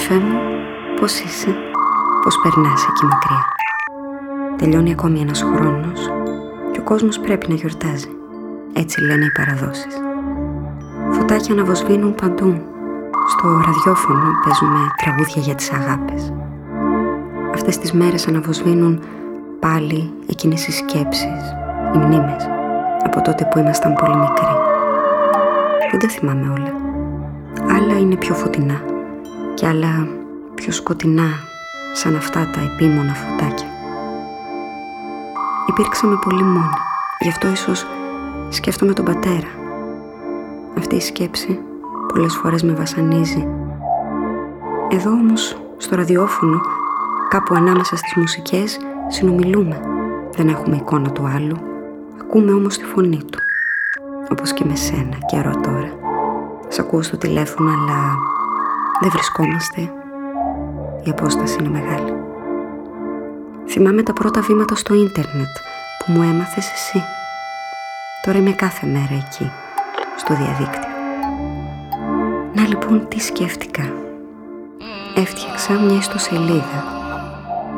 Αδερφέ μου, πώς είσαι, πώς περνάς εκεί μακριά? Τελειώνει ακόμη ένας χρόνος και ο κόσμος πρέπει να γιορτάζει. Έτσι λένε οι παραδόσεις. Φωτάκια αναβοσβήνουν παντού. Στο ραδιόφωνο παίζουμε τραγούδια για τις αγάπες. Αυτές τις μέρες αναβοσβήνουν πάλι εκείνες οι σκέψεις, οι μνήμες, από τότε που ήμασταν πολύ μικροί. Δεν τα θυμάμαι όλα. Άλλα είναι πιο φωτεινά και άλλα πιο σκοτεινά, σαν αυτά τα επίμονα φωτάκια. Υπήρξαμε πολύ μόνοι, γι' αυτό ίσως σκέφτομαι τον πατέρα. Αυτή η σκέψη πολλές φορές με βασανίζει. Εδώ όμως, στο ραδιόφωνο, κάπου ανάμεσα στις μουσικές, συνομιλούμε. Δεν έχουμε εικόνα του άλλου, ακούμε όμως τη φωνή του. Όπως και με σένα, καιρό τώρα. Σ' ακούω στο τηλέφωνο, αλλά δεν βρισκόμαστε. Η απόσταση είναι μεγάλη. Θυμάμαι τα πρώτα βήματα στο ίντερνετ που μου έμαθες εσύ. Τώρα είμαι κάθε μέρα εκεί, στο διαδίκτυο. Να λοιπόν τι σκέφτηκα. Έφτιαξα μια ιστοσελίδα